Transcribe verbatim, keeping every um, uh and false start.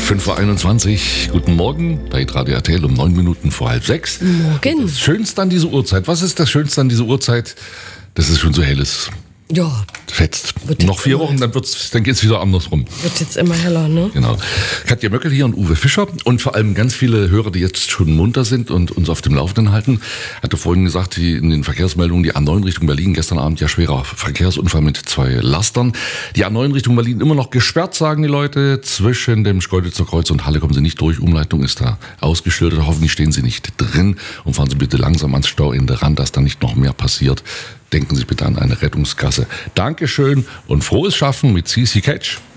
fünf Uhr einundzwanzig, guten Morgen bei Radio R T L um neun Minuten vor halb sechs. Morgen. Das Schönste an dieser Uhrzeit, was ist das Schönste an dieser Uhrzeit? Dass es schon so hell ist. Ja. Fetzt. Wird Noch vier immer- Wochen, dann, wird's, dann geht es wieder andersrum. Wird jetzt immer heller, ne? Genau. Katja Möckel hier und Uwe Fischer und vor allem ganz viele Hörer, die jetzt schon munter sind und uns auf dem Laufenden halten. Hatte vorhin gesagt, die in den Verkehrsmeldungen die A neun Richtung Berlin, gestern Abend ja schwerer Verkehrsunfall mit zwei Lastern. Die A neun Richtung Berlin immer noch gesperrt, sagen die Leute. Zwischen dem Schkeuditzer Kreuz und Halle kommen sie nicht durch. Umleitung ist da ausgeschildert. Hoffentlich stehen sie nicht drin und fahren Sie bitte langsam ans Stauende ran, dass da nicht noch mehr passiert. Denken Sie bitte an eine Rettungsgasse. Dankeschön und frohes Schaffen mit C C Catch.